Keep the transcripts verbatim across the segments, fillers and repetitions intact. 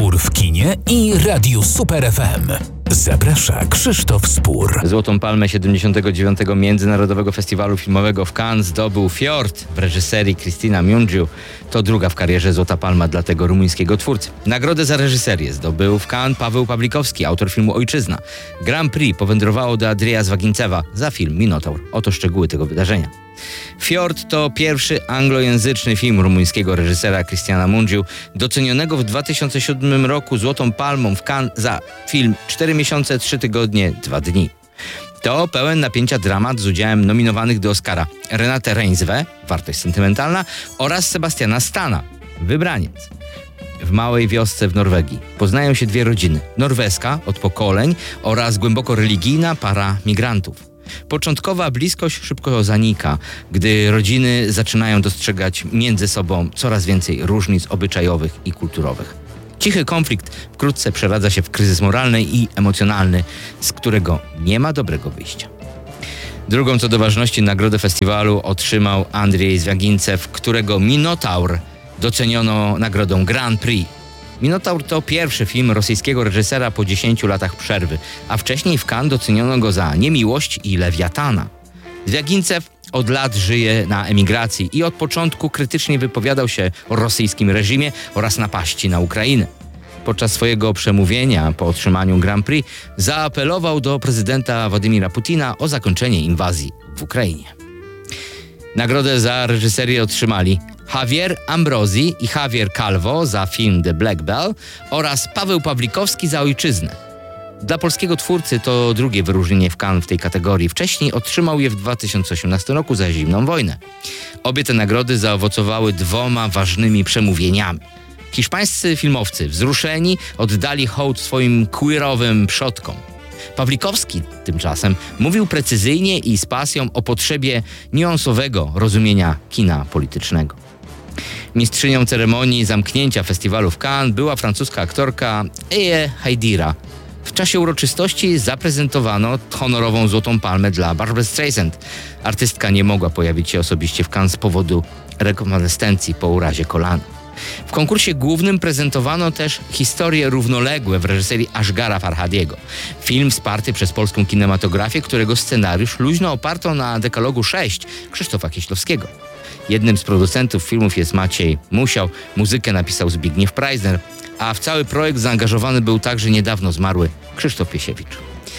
Spór w kinie i Radiu Super F M. Zaprasza Krzysztof Spór. Złotą Palmę siedemdziesiątego dziewiątego Międzynarodowego Festiwalu Filmowego w Cannes zdobył Fjord w reżyserii Krystyna Mungiu. To druga w karierze Złota Palma dla tego rumuńskiego twórcy. Nagrodę za reżyserię zdobył w Cannes Paweł Pawlikowski, autor filmu Ojczyzna. Grand Prix powędrowało do Andrzeja Zwagincewa za film Minotaur. Oto szczegóły tego wydarzenia. Fjord to pierwszy anglojęzyczny film rumuńskiego reżysera Krystyna Mungiu, docenionego w dwa tysiące siódmym roku Złotą Palmą w Cannes za film cztery miesiące, trzy tygodnie, dwa dni. To pełen napięcia dramat z udziałem nominowanych do Oscara Renate Reinsve, Wartość sentymentalna, oraz Sebastiana Stana, Wybraniec. W małej wiosce w Norwegii poznają się dwie rodziny, norweska od pokoleń oraz głęboko religijna para migrantów. Początkowa bliskość szybko zanika, gdy rodziny zaczynają dostrzegać między sobą coraz więcej różnic obyczajowych i kulturowych. Cichy konflikt wkrótce przeradza się w kryzys moralny i emocjonalny, z którego nie ma dobrego wyjścia. Drugą co do ważności nagrodę festiwalu otrzymał Andrzej Zwagincew, którego Minotaur doceniono nagrodą Grand Prix. Minotaur to pierwszy film rosyjskiego reżysera po dziesięciu latach przerwy, a wcześniej w Cannes doceniono go za Niemiłość i Lewiatana. Zwagincew od lat żyje na emigracji i od początku krytycznie wypowiadał się o rosyjskim reżimie oraz napaści na Ukrainę. Podczas swojego przemówienia po otrzymaniu Grand Prix zaapelował do prezydenta Władimira Putina o zakończenie inwazji w Ukrainie. Nagrodę za reżyserię otrzymali Javier Ambrosi i Javier Calvo za film The Black Bell oraz Paweł Pawlikowski za Ojczyznę. Dla polskiego twórcy to drugie wyróżnienie w Cannes w tej kategorii. Wcześniej otrzymał je w dwa tysiące osiemnastym roku za Zimną wojnę. Obie te nagrody zaowocowały dwoma ważnymi przemówieniami. Hiszpańscy filmowcy wzruszeni oddali hołd swoim queerowym przodkom. Pawlikowski tymczasem mówił precyzyjnie i z pasją o potrzebie niuansowego rozumienia kina politycznego. Mistrzynią ceremonii zamknięcia festiwalu w Cannes była francuska aktorka Eje Haidira. W czasie uroczystości zaprezentowano honorową Złotą Palmę dla Barbry Streisand. Artystka nie mogła pojawić się osobiście w Cannes z powodu rekonwalescencji po urazie kolana. W konkursie głównym prezentowano też Historie równoległe w reżyserii Ashgara Farhadiego. Film wsparty przez polską kinematografię, którego scenariusz luźno oparto na dekalogu sześć Krzysztofa Kieślowskiego. Jednym z producentów filmów jest Maciej Musiał, muzykę napisał Zbigniew Preisner, a w cały projekt zaangażowany był także niedawno zmarły Krzysztof Piesiewicz.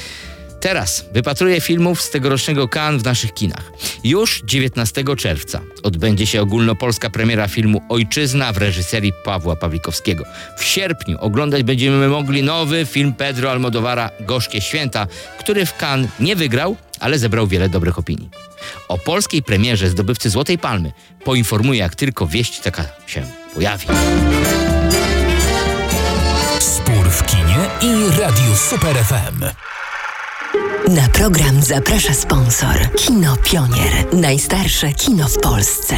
Teraz wypatruję filmów z tegorocznego Cannes w naszych kinach. Już dziewiętnastego czerwca odbędzie się ogólnopolska premiera filmu Ojczyzna w reżyserii Pawła Pawlikowskiego. W sierpniu oglądać będziemy mogli nowy film Pedro Almodóvara Gorzkie Święta, który w Cannes nie wygrał, ale zebrał wiele dobrych opinii. O polskiej premierze zdobywcy Złotej Palmy poinformuję, jak tylko wieść taka się pojawi. Spór w kinie i Radiu Super F M. Na program zaprasza sponsor. Kino Pionier. Najstarsze kino w Polsce.